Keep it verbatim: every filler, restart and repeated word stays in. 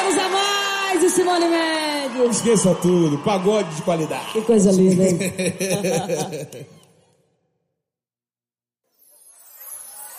Carlos Amaz e Simone Mendes. Esqueça tudo, pagode de qualidade. Que coisa linda, hein?